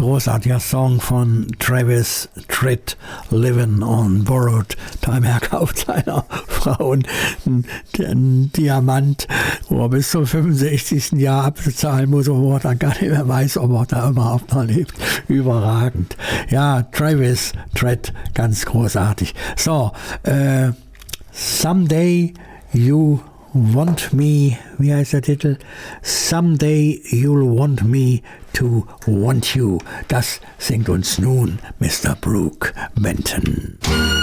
großartiger Song von Travis Tritt, Living on Borrowed Time. Er kauft seiner Frau einen Diamant, wo er bis zum 65. Jahr abbezahlen muss, wo er dann gar nicht mehr weiß, ob er da überhaupt noch lebt. Überragend. Ja, Travis Tritt, ganz großartig. So, Someday You Want Me, wie heißt der Titel? Someday You'll Want Me to Want You. Das singt uns nun Mr. Brooke Benton.